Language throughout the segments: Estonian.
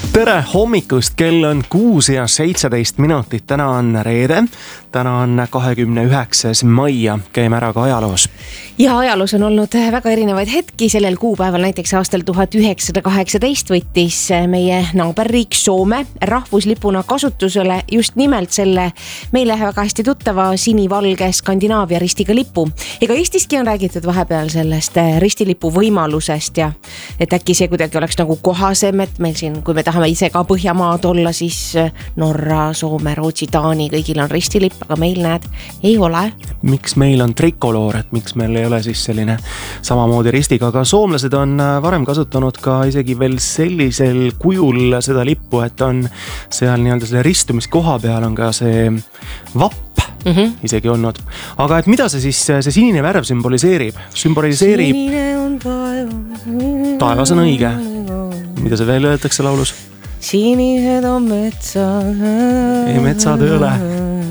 Tere hommikust, kell on 6:17. Täna on reede, täna on 29. mai ja käime ära ka ajaloos. Ja ajaloos on olnud väga erinevaid hetki. Sellel kuupäeval näiteks aastal 1918 võttis meie naaberriik Soome rahvuslipuna kasutusele just nimelt selle meile väga hästi tuttava sinivalge Skandinaavia ristiga lipu. Ega Eestiski on räägitud vahepeal sellest ristilipu võimalusest ja et äkki see kuidagi oleks nagu kohasem, et meil siin, kui me tahame ise ka Põhjamaad olla, siis Norra, Soome, Rootsi, Taani, kõigil on ristilipp, aga meil näed, ei ole. Miks meil on trikoloor, et miks meil ei ole siis selline samamoodi ristiga, aga soomlased on varem kasutanud ka isegi veel sellisel kujul seda lippu, et on seal nii-öelda selle ristumiskoha peal on ka see vapp isegi olnud. Aga et mida see siis, see sinine värv symboliseerib? Sinine on taevas. Taevas on õige. Mida see veel öeldakse laulus? Sinised on metsad. Ei, metsad ei ole.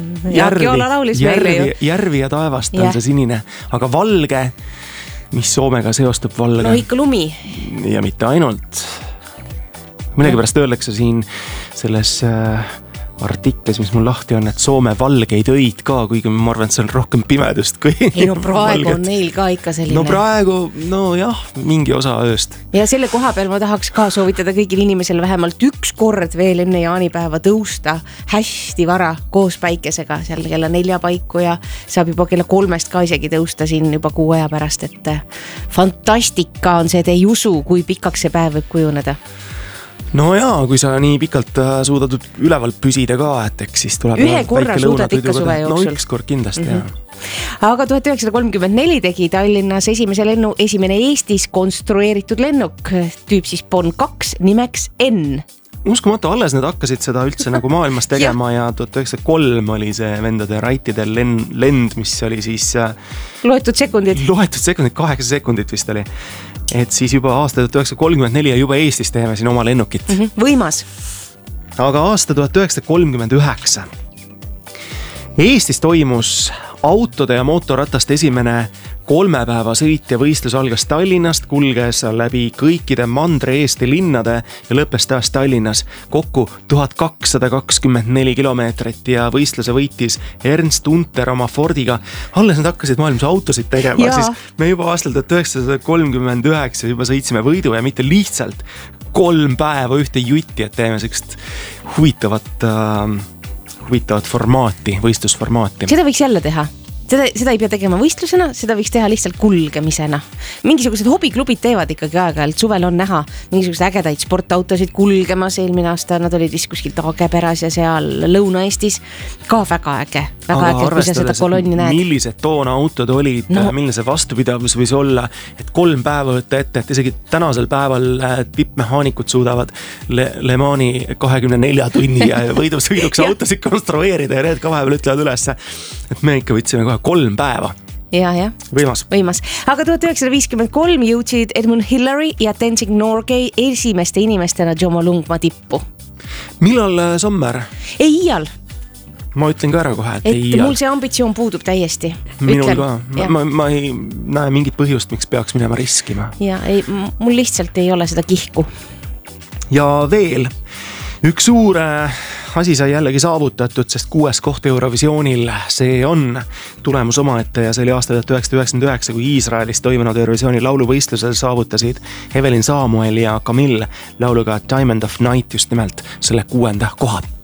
Järvi ja taevast on see sinine, aga valge, mis Soomega seostub valge? No ikka lumi. Ja mitte ainult. Millegipärast öeldakse siin selles artiklis, mis mul lahti on, et Soome valgeid öid ka, kuigi ma arvan, et see on rohkem pimedust kui ei, no praegu valget. On neil ka ikka selline. No praegu, no jah, mingi osa ööst. Ja selle koha peal ma tahaks ka soovitada kõigil inimesel vähemalt üks kord veel enne jaanipäeva tõusta hästi vara koos päikesega seal kella 4 paiku ja saab juba kella 3 ka isegi tõusta siin juba 6 aja pärast, et fantastika on see, et ei usu, kui pikaks see päev võib kujuneda. No jaa, kui sa nii pikalt suudad üleval püsida ka, et eks siis tuleb ühe korra suudad ikka suve jooksul. No üks kord kindlasti, jah. Aga 1934 tegi Tallinnas esimese lennu, esimene Eestis konstrueeritud lennuk, tüüp siis Bon 2 nimeks N. Uskumata, alles need hakkasid seda üldse nagu maailmas tegema ja 1903 oli see vendade Wrightidel lend, mis oli siis loetud sekundid, 8 sekundit vist oli. Et siis juba aasta 1934 ja juba Eestis teeme siin oma lennukit. Võimas. Aga aasta 1939. Eestis toimus autode ja mootorratast esimene 3 päeva sõit ja võistlus algas Tallinnast, kulges läbi kõikide Mandri-Eesti linnade ja lõppes taas Tallinnas. Kokku 1224 kilomeetrit ja võistluse võitis Ernst Unter oma Fordiga. Alles nad hakkasid maailmas autosid tegema, siis me juba aastal 1939 juba sõitsime võidu ja mitte lihtsalt 3 päeva ühte jutti, et teeme sellist huvitavat formaati, võistlusformaati. Seda võiks jälle teha. Seda ei pea tegema võistlusena, seda võiks teha lihtsalt kulgemisena. Mingisugused hobiklubid teevad ikkagi aeg-ajalt, suvel on näha mingisugused ägedaid sportautosid kulgemas. Eelmine aasta nad olid vist kuskil Taageperas ja seal Lõuna-Eestis ka väga äge, kui sa seda kolonni näed. Millised toona autod olid, milline see vastupidavus võis olla, et 3 päeva võtta ette, et isegi tänasel päeval tippmehaanikud suudavad Le Mani 24 tunni ja võidusõiduks autosid konstrueerida ja need ka vahepeal ütlevad üles, et me ikka võtsime kohe 3 päeva. Ja. Võimas. Aga 1953 jõudsid Edmund Hillary ja Tenzing Norgay esimeste inimestena Jomolungma tippu. Millal Sommer? Ei iial. Ma ütlen ka ära kohe, et ei iial. Mul see ambitsioon puudub täiesti. Minul ka. Ma ei näe mingit põhjust, miks peaks minema riskima. Ja ei, mul lihtsalt ei ole seda kihku. Ja veel üks suur asi sai jällegi saavutatud, sest 6. koht Eurovisioonil, see on tulemus omaette ja see oli aasta 1999, kui Iisraelis toimunud Eurovisiooni lauluvõistlusel saavutasid Evelyn Samuel ja Camille lauluga Diamond of Night just nimelt selle 6. koha.